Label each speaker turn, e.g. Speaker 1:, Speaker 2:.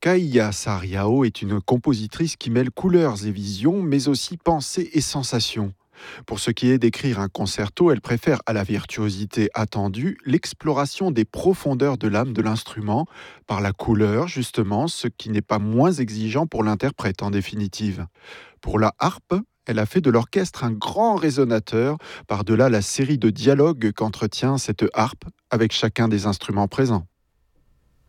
Speaker 1: Kaya Sarriao est une compositrice qui mêle couleurs et visions, mais aussi pensées et sensations. Pour ce qui est d'écrire un concerto, elle préfère à la virtuosité attendue l'exploration des profondeurs de l'âme de l'instrument, par la couleur justement, ce qui n'est pas moins exigeant pour l'interprète en définitive. Pour la harpe, elle a fait de l'orchestre un grand résonateur, par-delà la série de dialogues qu'entretient cette harpe avec chacun des instruments présents.